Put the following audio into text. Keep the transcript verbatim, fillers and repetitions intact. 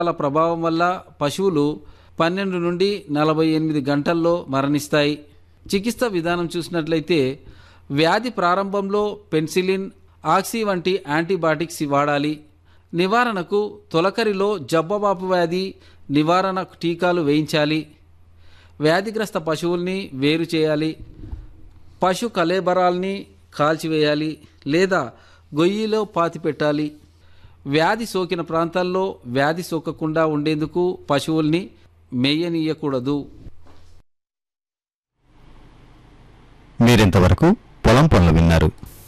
ల ప్రభావం వల్ల పశువులు పన్నెండు నుండి నలభై ఎనిమిది గంటల్లో మరణిస్తాయి. చికిత్స విధానం చూసినట్లయితే వ్యాధి ప్రారంభంలో పెన్సిలిన్, ఆక్సీ వంటి యాంటీబయాటిక్స్ వాడాలి. నివారణకు తొలకరిలో జబ్బబాపు వ్యాధి నివారణ టీకాలు వేయించాలి. వ్యాధిగ్రస్త పశువుల్ని వేరు చేయాలి. పశు కళేబరాల్ని కాల్చివేయాలి లేదా గొయ్యిలో పాతిపెట్టాలి. వ్యాధి సోకిన ప్రాంతాల్లో వ్యాధి సోకకుండా ఉండేందుకు పశువుల్ని మేయనీయకూడదు. మీరింతవరకు పొలం పనులు విన్నారు.